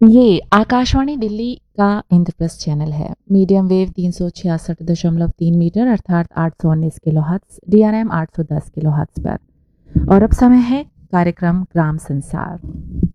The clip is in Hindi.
ये आकाशवाणी दिल्ली का इंद्रप्रस्थ चैनल है। मीडियम वेव 366.3 मीटर अर्थात 819 किलोहर्ट्ज, DRM 810 किलोहर्ट्ज पर। और अब समय है कार्यक्रम ग्राम संसार।